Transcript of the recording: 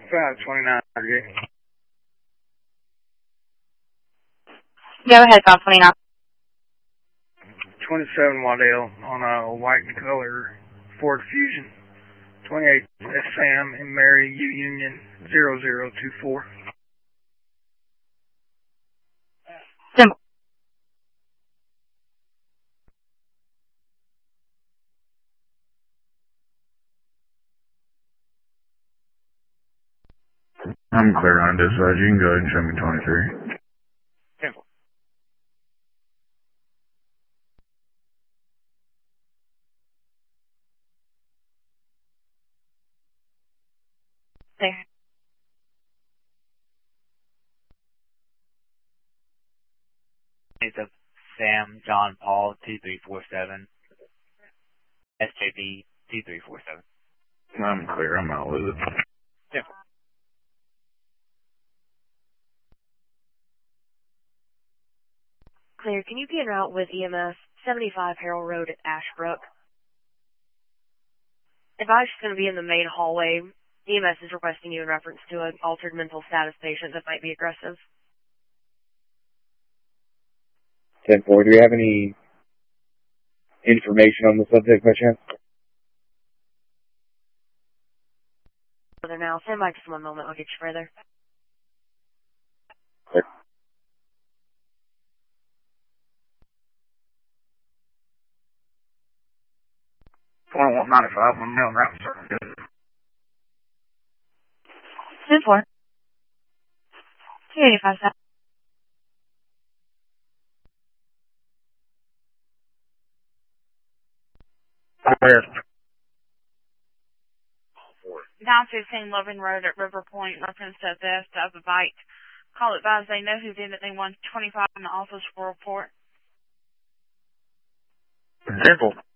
529. Go ahead, 529. 27 Waddell on a white and color Ford Fusion. 28 Sam and Mary U Union 0024. Simple. I'm clear on dispatch. You can go ahead and show me 23. Simple. There. It's a Sam John Paul 2347. SJB 2347. I'm clear. I'm out with it. Simple. Clear, can you be en route with EMS 75 Harold Road at Ashbrook? Advice is going to be in the main hallway. EMS is requesting you in reference to an altered mental status patient that might be aggressive. 10-4, do we have any information on the subject by chance? Further now, stand by just 1 moment, I'll get you further. Clear. Point 195 on Mill Route, sir. 10-4. 285 south. Clear. 915 Loving Road at River Point, reference to theft of a bike. Call advise they know who did it. They want 25 in the office for a report. Simple.